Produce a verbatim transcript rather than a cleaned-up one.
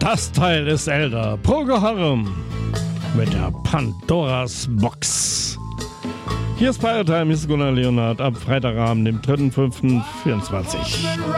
Das Teil ist älter. Procol Harum mit der Pandoras Box. Hier ist Pirate Time, hier ist Gunnar Leonhardt, ab Freitagabend, dem dritten fünften vierundzwanzig.